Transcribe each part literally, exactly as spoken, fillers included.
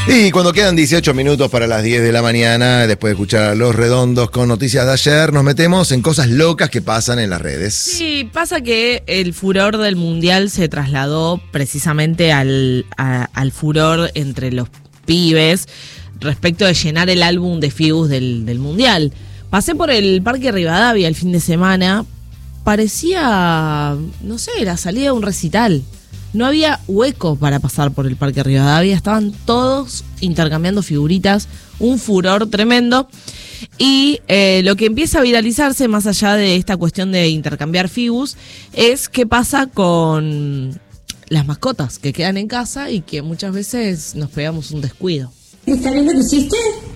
Y cuando quedan dieciocho minutos para las diez de la mañana, después de escuchar a Los Redondos con noticias de ayer, nos metemos en cosas locas que pasan en las redes. Sí, pasa que el furor del Mundial se trasladó precisamente al, a, al furor entre los pibes respecto de llenar el álbum de Fibus del, del Mundial. Pasé por el Parque Rivadavia el fin de semana, parecía, no sé, la salida de un recital. No había hueco para pasar por el Parque Rivadavia, estaban todos intercambiando figuritas, un furor tremendo. Y eh, lo que empieza a viralizarse, más allá de esta cuestión de intercambiar fibus, es qué pasa con las mascotas que quedan en casa y que muchas veces nos pegamos un descuido. ¿Está bien lo que hiciste?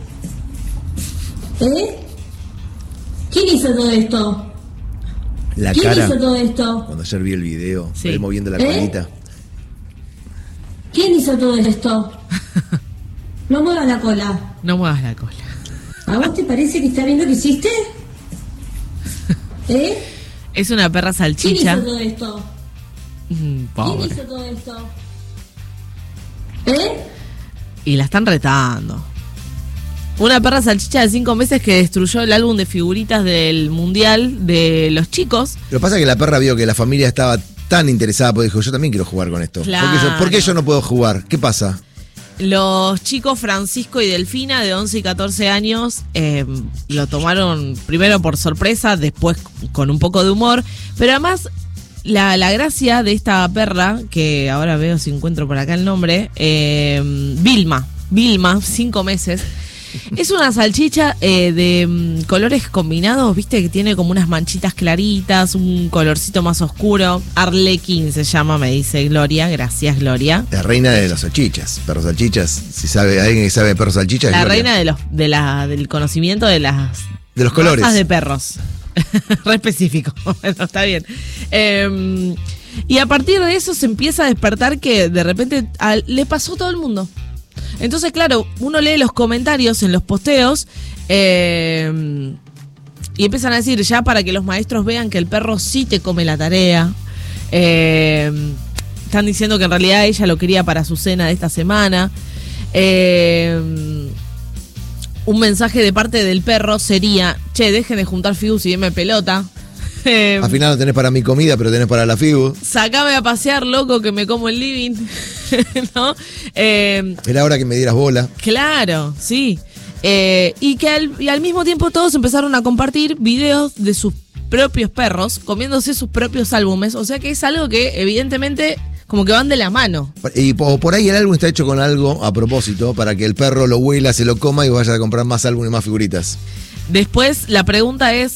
¿Eh? ¿Quién hizo todo esto? La ¿Quién cara, hizo todo esto? cuando ayer vi el video, Sí. él moviendo la ¿Eh? colita. ¿Quién hizo todo esto? No muevas la cola. No muevas la cola. ¿A vos te parece que está bien lo que hiciste? ¿Eh? Es una perra ¿Quién salchicha. hizo todo esto? Mm, ¿Quién Pobre. hizo todo esto? ¿Eh? Y la están retando. Una perra salchicha de cinco meses que destruyó el álbum de figuritas del Mundial de los chicos. Lo que pasa es que la perra vio que la familia estaba tan interesada, porque dijo, yo también quiero jugar con esto. Claro. ¿Por qué yo, por qué yo no puedo jugar? ¿Qué pasa? Los chicos Francisco y Delfina, de once y catorce años, eh, lo tomaron primero por sorpresa, después con un poco de humor. Pero además, la, la gracia de esta perra, que ahora veo si encuentro por acá el nombre, eh, Vilma, Vilma, cinco meses. Es una salchicha eh, de um, colores combinados, viste, que tiene como unas manchitas claritas, un colorcito más oscuro. Arlequín se llama, me dice Gloria. Gracias, Gloria. La reina de los salchichas, perros salchichas. Si sabe, alguien que sabe de perros salchichas. La Gloria. reina de los, de la, del conocimiento de las De los colores. razas de perros. Re específico. Bueno, está bien. Eh, y a partir de eso se empieza a despertar que de repente a, le pasó a todo el mundo. Entonces, claro, uno lee los comentarios en los posteos eh, y empiezan a decir ya para que los maestros vean que el perro sí te come la tarea. Eh, están diciendo que en realidad ella lo quería para su cena de esta semana. Eh, un mensaje de parte del perro sería, che, dejen de juntar fibus y denme pelota. Eh, Al final no tenés para mi comida, pero tenés para la figu. Sacame a pasear, loco, que me como el living. ¿No? Eh, Era hora que me dieras bola. claro, sí. Eh, y que al, y al mismo tiempo todos empezaron a compartir videos de sus propios perros comiéndose sus propios álbumes. O sea que es algo que evidentemente como que van de la mano. Y po- por ahí el álbum está hecho con algo a propósito, para que el perro lo huela, se lo coma y vaya a comprar más álbum y más figuritas. Después la pregunta es,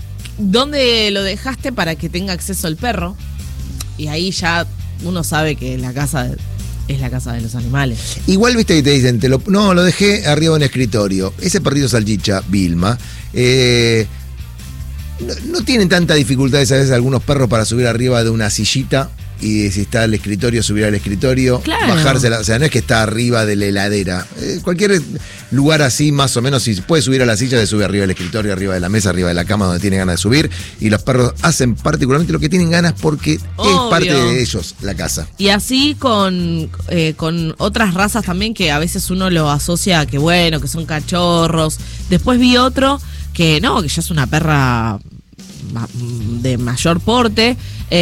¿dónde lo dejaste para que tenga acceso el perro? Y ahí ya uno sabe que la casa es la casa de los animales. Igual, viste que te dicen, te lo, no, lo dejé arriba de un escritorio. Ese perrito salchicha, Vilma, eh, no, no tienen tanta dificultades a veces algunos perros para subir arriba de una sillita y si está el escritorio, subir al escritorio, Claro. bajársela. O sea, no es que está arriba de la heladera. Eh, cualquier lugar así, más o menos, si puede subir a la silla, se sube arriba del escritorio, arriba de la mesa, arriba de la cama, donde tiene ganas de subir. Y los perros hacen particularmente lo que tienen ganas porque Obvio. es parte de ellos la casa. Y así con, eh, con otras razas también que a veces uno lo asocia a que bueno, que son cachorros. Después vi otro que no, que ya es una perra ma- de mayor porte,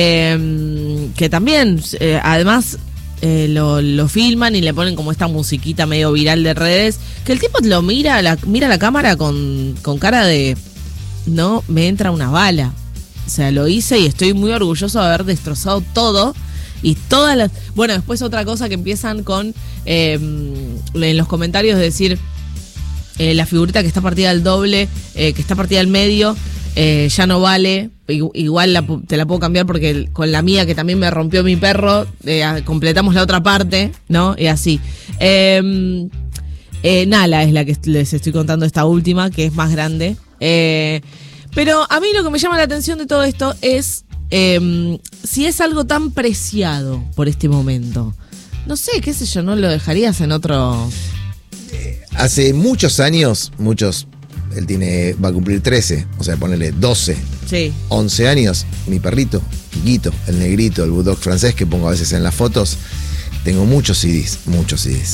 eh, que también eh, además eh, lo, lo filman y le ponen como esta musiquita medio viral de redes, que el tipo lo mira a la, mira a la cámara con, con cara de no me entra una bala. O sea, lo hice y estoy muy orgulloso de haber destrozado todo. Y todas las... Bueno, después otra cosa que empiezan con... Eh, en los comentarios de decir... Eh, la figurita que está partida al doble, eh, que está partida al medio, eh, ya no vale. I- igual la, pu- te la puedo cambiar porque el- con la mía, que también me rompió mi perro, eh, a- completamos la otra parte, ¿no? Y así. Eh, eh, Nala es la que est- les estoy contando, esta última, que es más grande. Eh, pero a mí lo que me llama la atención de todo esto es eh, si es algo tan preciado por este momento. No sé, qué sé yo, ¿no lo dejarías en otro...? Hace muchos años, muchos, él tiene, va a cumplir trece, o sea, ponele doce, Sí. once años, mi perrito, Quiquito, el negrito, el bulldog francés que pongo a veces en las fotos, tengo muchos C Ds, muchos C Ds.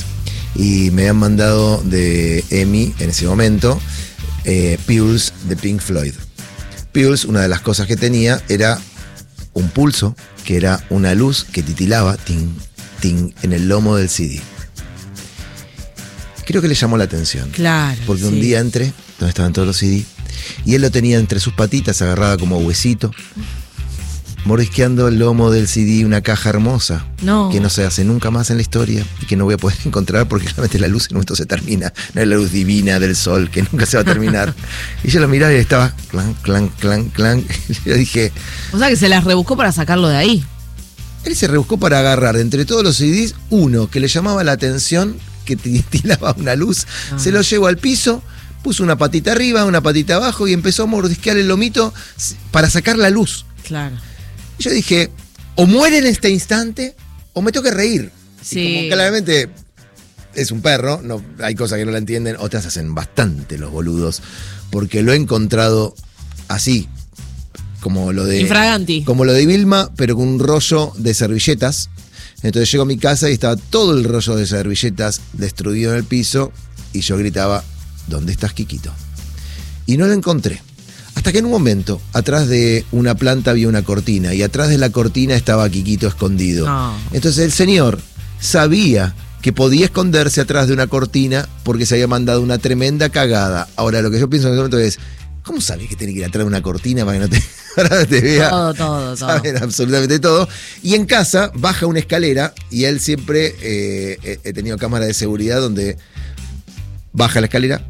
y me habían mandado de EMI en ese momento eh, Pulse de Pink Floyd. Pulse, una de las cosas que tenía era un pulso, que era una luz que titilaba ting, ting, en el lomo del C D. Creo que le llamó la atención. Claro. Porque sí. un día entré, donde estaban todos los C D, y él lo tenía entre sus patitas, agarrada como huesito, mordisqueando el lomo del C D, una caja hermosa, no. que no se hace nunca más en la historia y que no voy a poder encontrar porque realmente la luz en un momento se termina. No es la luz divina del sol que nunca se va a terminar. Y yo lo miraba y estaba clan, clan, clan, clan. Y yo dije... O sea que se las rebuscó para sacarlo de ahí. Él se rebuscó para agarrar de entre todos los C Ds uno que le llamaba la atención, que titilaba una luz, ah. se lo llevó al piso, puso una patita arriba, una patita abajo y empezó a mordisquear el lomito para sacar la luz. Claro. Y yo dije, o muere en este instante o me tengo que reír. Sí. Y como claramente es un perro, no, hay cosas que no la entienden, otras hacen bastante los boludos, porque lo he encontrado así, como lo de... Infraganti. Como lo de Vilma, pero con un rollo de servilletas. Entonces llego a mi casa y estaba todo el rollo de servilletas destruido en el piso y yo gritaba, ¿dónde estás, Quiquito? Y no lo encontré. Hasta que en un momento, atrás de una planta había una cortina y atrás de la cortina estaba Quiquito escondido. No. Entonces el señor sabía que podía esconderse atrás de una cortina porque se había mandado una tremenda cagada. Ahora, lo que yo pienso en ese momento es, ¿cómo sabes que tiene que ir atrás de una cortina para que no te, para que no te vea? Todo, todo, todo. Saben absolutamente todo. Y en casa baja una escalera y él siempre, eh, he tenido cámara de seguridad donde baja la escalera,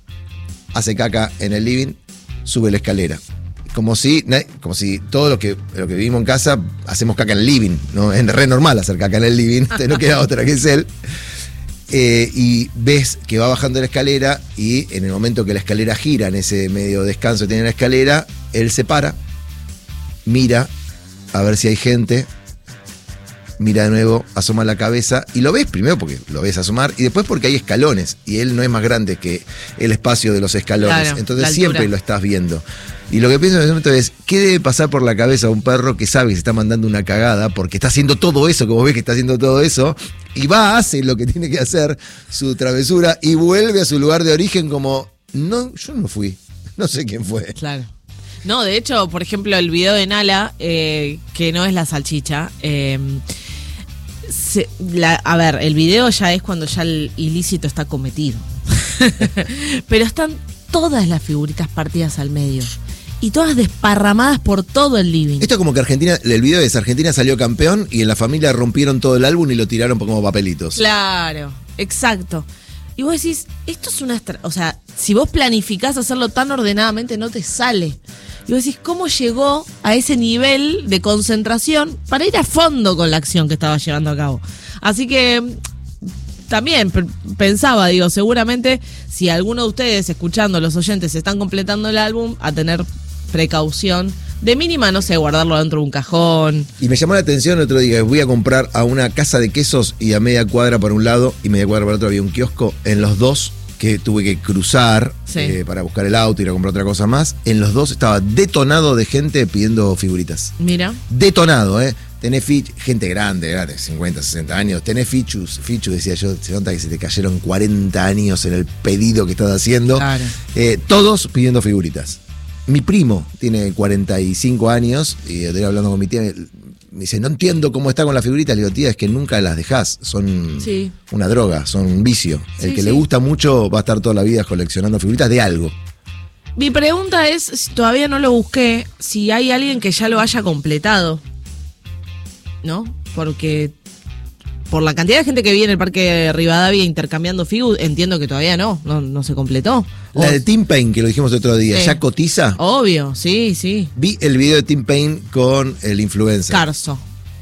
hace caca en el living, sube la escalera. Como si, como si todo lo que, lo que vivimos en casa hacemos caca en el living, ¿no? Es re normal hacer caca en el living, no queda otra que es él. Eh, y ves que va bajando la escalera y en el momento que la escalera gira, en ese medio descanso que tiene la escalera, él se para, mira a ver si hay gente, mira de nuevo, asoma la cabeza y lo ves primero porque lo ves asomar y después porque hay escalones y él no es más grande que el espacio de los escalones, claro, entonces siempre lo estás viendo. Y lo que pienso en ese momento es, ¿qué debe pasar por la cabeza a un perro que sabe que se está mandando una cagada porque está haciendo todo eso, como ves que está haciendo todo eso, y va, hace lo que tiene que hacer, su travesura, y vuelve a su lugar de origen como, no, yo no fui, no sé quién fue. Claro. No, de hecho, por ejemplo, el video de Nala, eh, que no es la salchicha, eh, se, la, a ver, el video ya es cuando ya el ilícito está cometido. Pero están todas las figuritas partidas al medio. Y todas desparramadas por todo el living. Esto es como que Argentina, el video es Argentina salió campeón y en la familia rompieron todo el álbum y lo tiraron como papelitos. Claro, exacto. Y vos decís, esto es una... Estra- o sea, si vos planificás hacerlo tan ordenadamente, no te sale. Y vos decís, ¿cómo llegó a ese nivel de concentración para ir a fondo con la acción que estaba llevando a cabo? Así que... También p- pensaba, digo, seguramente si alguno de ustedes, escuchando, los oyentes, están completando el álbum, a tener precaución, de mínima, no sé, guardarlo dentro de un cajón. Y me llamó la atención el otro día, voy a comprar a una casa de quesos y a media cuadra para un lado y media cuadra para otro había un kiosco, en los dos que tuve que cruzar Sí. eh, para buscar el auto y ir a comprar otra cosa más, en los dos estaba detonado de gente pidiendo figuritas. Mira. Detonado, ¿eh? Tenés fichus, gente grande, de cincuenta, sesenta años, tenés fichus, fichus, decía yo, se nota que se te cayeron cuarenta años en el pedido que estás haciendo. Claro. Eh, todos pidiendo figuritas. Mi primo tiene cuarenta y cinco años y estoy hablando con mi tía, me dice, no entiendo cómo está con las figuritas. Le digo, tía, es que nunca las dejás, son Sí. una droga, son un vicio. El Sí, que sí. le gusta mucho va a estar toda la vida coleccionando figuritas de algo. Mi pregunta es, si todavía no lo busqué, si hay alguien que ya lo haya completado. ¿No? Porque por la cantidad de gente que vive en el Parque Rivadavia intercambiando figu, entiendo que todavía no, no, no se completó. La O- de Tim Payne, que lo dijimos otro día, Sí. ¿ya cotiza? Obvio, sí, sí. Vi el video de Tim Payne con el influencer. Carso.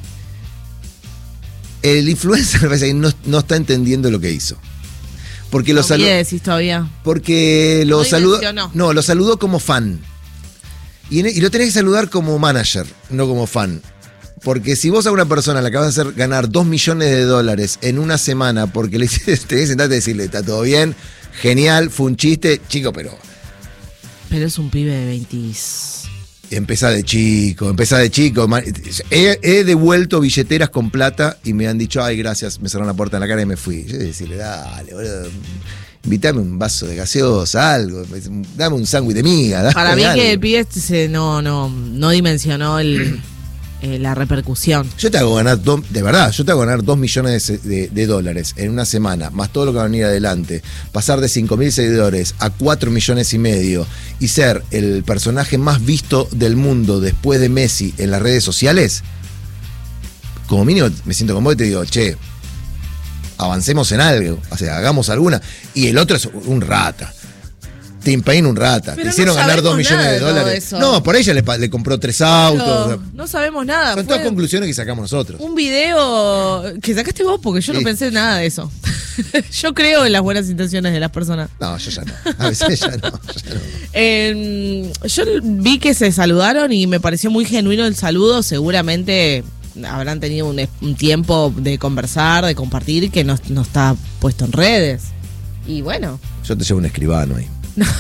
El influencer me parece que no, no está entendiendo lo que hizo. Porque lo No saludó. quiere decir todavía. Porque lo No saludó. dimensionó. No, lo saludó como fan. Y, en- y lo tenés que saludar como manager, no como fan. Porque si vos a una persona le acabas de hacer ganar dos millones de dólares en una semana porque le hiciste, tenés que sentarte y decirle, está todo bien, genial, fue un chiste, chico, pero Pero es un pibe de veinte, Empezá de chico, empezá de chico. He, he devuelto billeteras con plata y me han dicho, ay, gracias, me cerraron la puerta en la cara y me fui. Yo decirle, dale, boludo, invítame un vaso de gaseosa, algo, dame un sándwich de miga. Dame Para mí algo. que el pibe se no, no, no dimensionó el, eh, la repercusión. Yo te hago ganar, do, de verdad, yo te hago ganar dos millones de, de, de dólares en una semana, más todo lo que va a venir adelante, pasar de cinco mil seguidores a cuatro millones y medio y ser el personaje más visto del mundo después de Messi en las redes sociales, como mínimo me siento con vos y te digo, che, avancemos en algo, o sea, hagamos alguna. Y el otro es un rata. Tim Payne un rata. Pero Te hicieron no ganar dos millones de nada de todo dólares. eso. No, por ella le, le compró tres autos. Pero o sea, no sabemos nada. son Fue todas conclusiones que sacamos nosotros. un video que sacaste vos porque yo no Sí. pensé nada de eso. Yo creo en las buenas intenciones de las personas. No, yo ya no. A veces ya no. Ya no. Eh, yo vi que se saludaron y me pareció muy genuino el saludo. Seguramente habrán tenido un, un tiempo de conversar, de compartir, que no, no está puesto en redes. Y bueno. Yo te llevo un escribano ahí.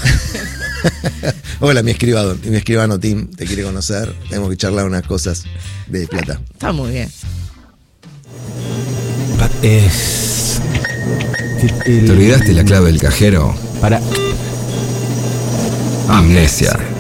Hola, mi escribano, mi escribano Tim, te quiere conocer. Tenemos que charlar unas cosas de plata. Está muy bien. Es... ¿Te olvidaste la clave del cajero? Para... Amnesia.